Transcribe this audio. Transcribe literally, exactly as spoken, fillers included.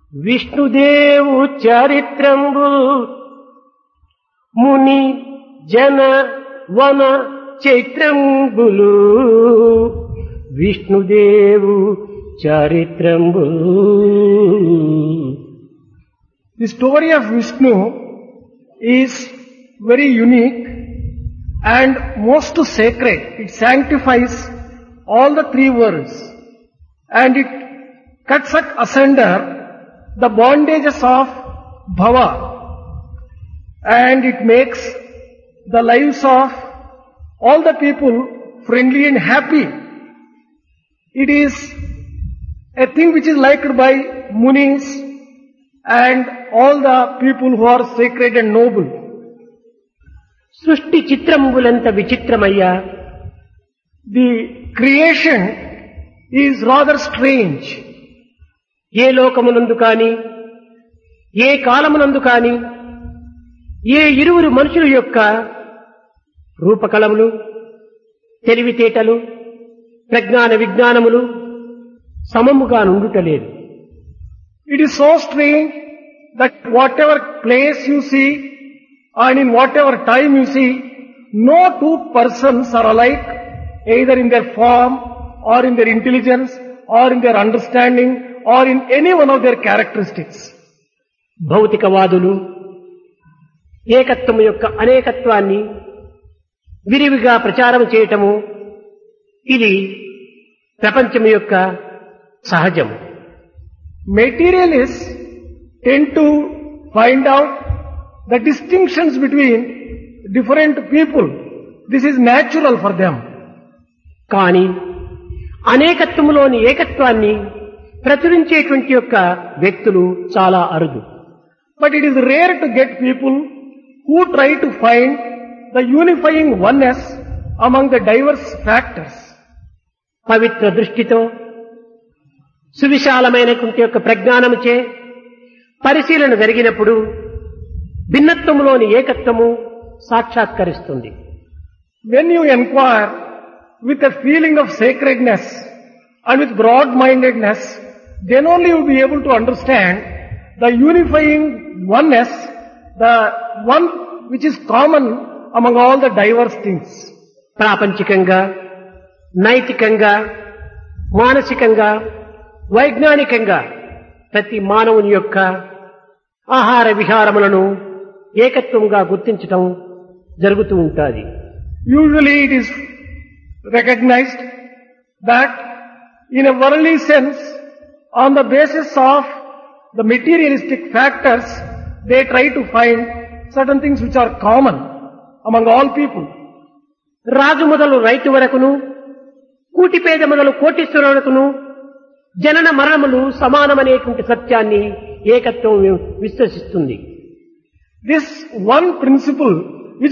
విష్ణుదేవు చరిత్రంబు ముని జన వన చైత్రంబులు విష్ణుదేవు చరిత్రంబు. The story of Vishnu is very unique and most sacred. It sanctifies all the three worlds and it cuts asunder the bondages of bhava and it makes the lives of all the people friendly and happy. It is a thing which is liked by munis and all the people who are sacred and noble. సృష్టి చిత్రంబులంత విచిత్రమయ్యా. The creation is rather strange. ఏ లోకమునందు కాని ఏ కాలమునందు కాని ఏ ఇరువురు మనుషుల యొక్క రూపకళములు తెలివితేటలు ప్రజ్ఞాన విజ్ఞానములు సమముగా నుండుటలేదు. It is so strange that whatever place you see and in whatever time you see, no two persons are alike either in their form or in their intelligence or in their understanding or in any one of their characteristics. భౌతికవాదులు ఏకత్వము యొక్క అనేకత్వాన్ని విరివిగా ప్రచారం చేయటము ఇది ప్రపంచము యొక్క సహజము. Materialists tend to find out the distinctions between different people. This is natural for them. కానీ అనేకత్వములోని ఏకత్వాన్ని ప్రచురించేటువంటి యొక్క వ్యక్తులు చాలా అరుదు. But it is rare to get people who try to find the unifying oneness among the diverse factors. పవిత్ర దృష్టితో సువిశాలమైనటువంటి యొక్క ప్రజ్ఞానముచే పరిశీలన జరిగినప్పుడు భిన్నత్వములోని ఏకత్వము సాక్షాత్కరిస్తుంది. When you inquire with a feeling of sacredness and with broad-mindedness, then only you will be able to understand the unifying oneness, the one which is common among all the diverse things. ప్రాపంచికంగా నైతికంగా మానసికంగా వైజ్ఞానికంగా ప్రతి మానవుని యొక్క ఆహార విహారములను ఏకత్వంగా గుర్తించటం జరుగుతూ ఉంటుంది. Usually it is recognized that in a worldly sense, on the basis of the materialistic factors, they try to find certain things which are common among all people. రాజు మొదలు రైతు వరకును కూటి పేద మొదలు కోటీశ్వరులకును జనన మరణములు సమానమనేటువంటి సత్యాన్ని ఏకత్వం విశ్వసిస్తుంది. This one principle